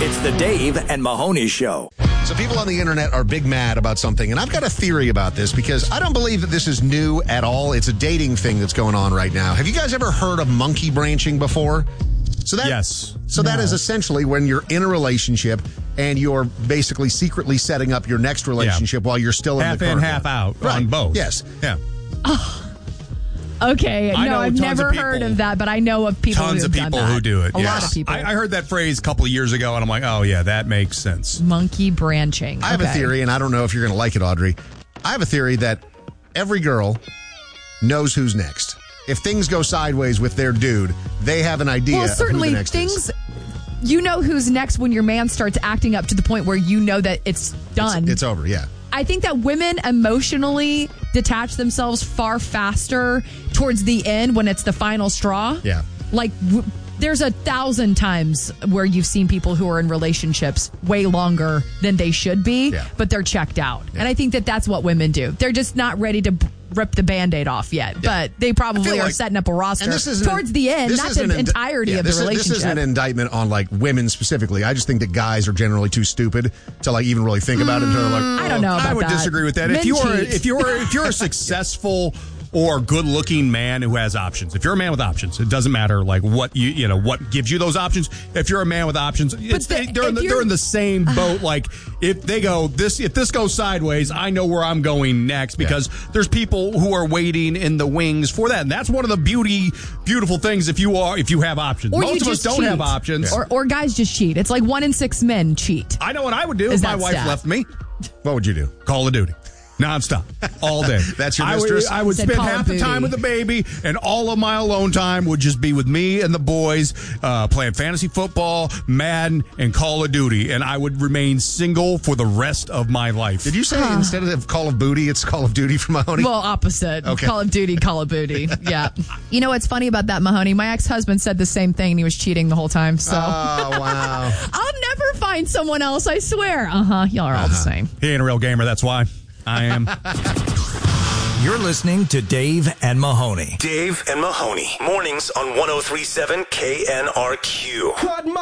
It's the Dave and Mahoney Show. So people on the internet are big mad about something, and I've got a theory about this because I don't believe that this is new at all. It's a dating thing that's going on right now. Have you guys ever heard of monkey branching before? Yes. So that is essentially when you're in a relationship and you're basically secretly setting up your next relationship while you're still in half the current in, half one. out Right. on both. Yes. Yeah. Okay, I no, know I've tons never of people- heard of that, but I know of people Tons of who've done people that. who do it. A lot of people. I heard that phrase a couple of years ago, and I'm like, oh, yeah, that makes sense. Monkey branching. I have a Okay. theory, and I don't know if you're going to like it, Audrey. I have a theory that every girl knows who's next. If things go sideways with their dude, they have an idea Well, of who certainly the next is. you know who's next when your man starts acting up to the point where you know that it's done. It's over, yeah. I think that women emotionally detach themselves far faster towards the end when it's the final straw. Yeah. Like, there's 1,000 times where you've seen people who are in relationships way longer than they should be, but they're checked out. Yeah. And I think that that's what women do. They're just not ready to rip the Band-Aid off yet, but they probably are setting up a roster towards the end, not the entirety of the relationship. This isn't an indictment on like women specifically. I just think that guys are generally too stupid to like even really think about it until they're like, I don't know about I would that. disagree with that. Men If cheat. you're a successful or good-looking man who has options, if you're a man with options, it doesn't matter like what what gives you those options. If you're a man with options, they're in the same boat. Like if this goes sideways, I know where I'm going next because there's people who are waiting in the wings for that, and that's one of the beautiful things. If you have options, Or most you of us just don't cheat. have options. Or guys just cheat. It's like 1 in 6 men cheat. I know what I would do Is if my that wife stat? left me. what would you do? Call of Duty. Nonstop. All day. That's your I mistress? would Said spend Call of half the Duty. time with the baby, and all of my alone time would just be with me and the boys playing fantasy football, Madden, and Call of Duty. And I would remain single for the rest of my life. Did you say instead of Call of Booty, it's Call of Duty for Mahoney? Well, opposite. Okay. Call of Duty, Call of Booty. Yeah. You know what's funny about that, Mahoney? My ex-husband said the same thing, and he was cheating the whole time. So Oh, wow. I'll never find someone else, I swear. Y'all are all the same. He ain't a real gamer, that's why. I am. You're listening to Dave and Mahoney. Dave and Mahoney. Mornings on 103.7 KNRQ.